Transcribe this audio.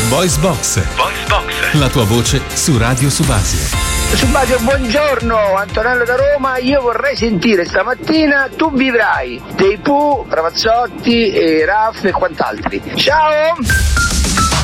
Voice Box. La tua voce su Radio Subasio. Subasio, buongiorno, Antonello da Roma. Io vorrei sentire stamattina Tu vivrai dei Pooh, Ravazzotti, e Raff e quant'altri. Ciao!